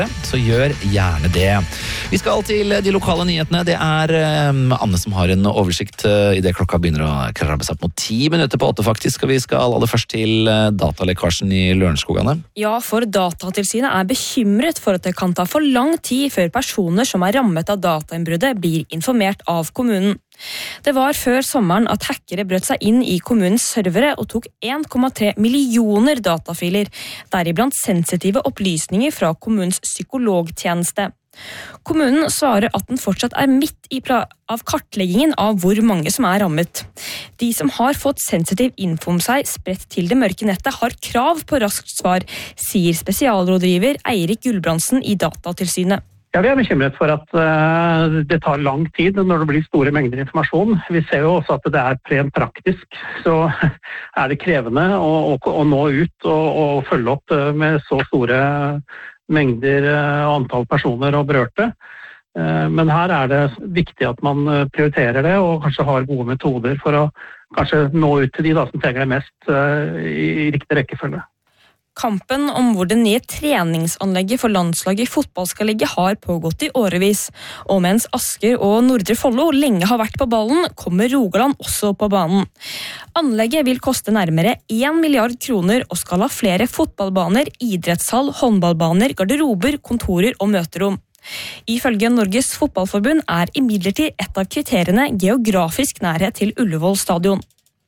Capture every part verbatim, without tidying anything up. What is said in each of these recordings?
så gjør gjerne det. Vi skal til de lokale nyhetene. Det er um, Anne som har en oversikt uh, i det klokka begynner å krabbe seg opp mot ti minutter på åtte faktisk, og vi skal aller først til uh, datalekkasjen i Lørenskogane. Ja, for Datatilsynet er bekymret for at det kan ta for lang tid før personer som er rammet av datainnbruddet blir informert av kommunen. Det var før sommeren at hackere brøt seg inn i kommunens servere og tok en komma tre millioner datafiler, deriblant sensitive opplysninger fra kommunens psykologtjeneste. Kommunen svarer at den fortsatt er midt i av kartleggingen av hvor mange som er rammet. De som har fått sensitiv info om seg spredt til det mørke nettet har krav på raskt svar, sier spesialrådgiver Eirik Gulbrandsen i Datatilsynet. Ja, Vi er bekymret for at uh, det tar lang tid når det blir store mengder informasjon. Vi ser jo også at det er rent praktisk, så er det krevende å, å, å nå ut og, og følge opp uh, med så store mengder uh, antall personer og berørte. Uh, men her er det viktig at man prioriterer det og kanskje har gode metoder for å kanskje nå ut til de da, som trenger det mest uh, i, i riktig rekkefølge. Kampen om hvor det nye treningsanlegget for landslaget i fotball skal ligge har pågått i årevis, og mens Asker og Nordre Follo lenge har vært på ballen, kommer Rogaland også på banen. Anlegget vil koste nærmere en milliard kroner og skal ha flere fotballbaner, idrettshall, håndballbaner, garderober, kontorer og møterom. Ifølge Norges Fotballforbund er imidlertid et av kriteriene geografisk nærhet til Ullevål stadion.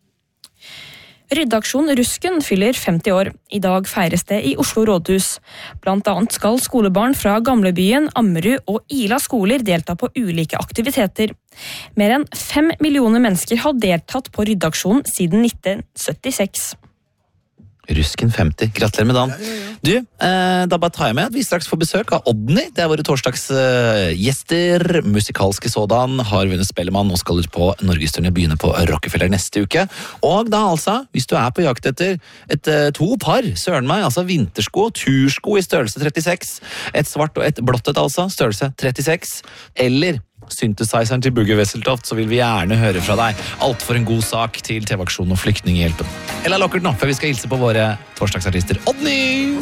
Ryddeaksjon Rusken fyller femti år. I dag feires det i Oslo rådhus. Blant annet skal skolebarn fra Gamlebyen, Ammerud og Ila skoler delta på ulike aktiviteter. Mer enn fem millioner mennesker har deltatt på ryddeaksjonen siden nitten syttiseks. Rusken femti. Gratulerer med dagen. Ja, ja, ja. Du, eh, da bare tar jeg med at vi straks får besøk av Odny. Det er våre torsdagsgjester. Eh, musikalske sådan. Har vunnet Spellemann og skal ut på Norgesturné, begynne på Rockefeller neste uke. Og da altså, hvis du er på jakt etter et eh, to par, søren meg, altså vintersko, tursko i størrelse trettiseks, et svart og et blått et altså, størrelse trettiseks, eller synthesizeren til Boogie Wesseltoft, så vil vi gjerne høre fra deg. Alt for en god sak til T V-aksjonen og Flyktninghjelpen. Eller lokkert nå, før vi skal hilse på våre torsdagsartister. Odny!